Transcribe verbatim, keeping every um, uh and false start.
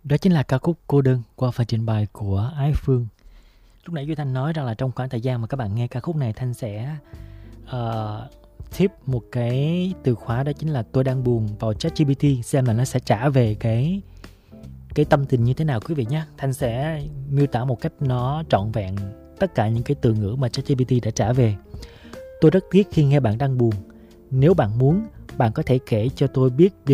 Đó chính là ca khúc Cô Đơn qua phần trình bày của Ái Phương. Lúc nãy Duy Thanh nói rằng là trong khoảng thời gian mà các bạn nghe ca khúc này, Thanh sẽ uh, tip một cái từ khóa, đó chính là tôi đang buồn vào ChatGPT xem là nó sẽ trả về cái cái tâm tình như thế nào quý vị nhé. Thanh sẽ miêu tả một cách nó trọn vẹn tất cả những cái từ ngữ mà ChatGPT đã trả về. Tôi rất tiếc khi nghe bạn đang buồn. Nếu bạn muốn, bạn có thể kể cho tôi biết